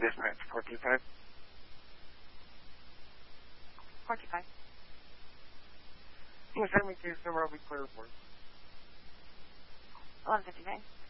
Dispatch 425. 425. Send me to somewhere I'll be clear for. 11:59.